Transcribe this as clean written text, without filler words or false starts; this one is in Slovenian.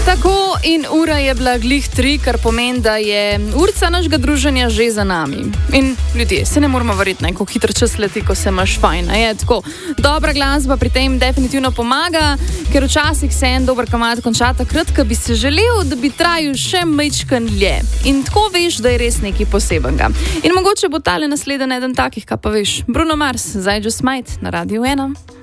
Tako in ura je bila glih 3, kar pomeni, da je urca našega druženja že za nami. In ljudje, se ne moramo verjeti, kako hitro čas leti, ko se imaš fajn. Je tako. Dobra glasba pri tem definitivno pomaga, ker včasih se en dober komad konča takrat, ko bi se želel, da bi trajal še majčken dlje. In tako veš, da je res nekaj posebenega. In mogoče bo tale naslednji eden takih, kaj pa veš. Bruno Mars, zdaj Just Might na Radiu 1.